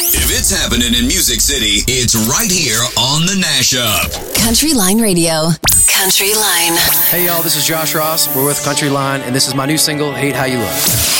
If it's happening in Music City, it's right here on the Nash Up. Country Line Radio. Country Line. Hey y'all, this is Josh Ross. We're with Country Line, and this is my new single, Hate How You Look.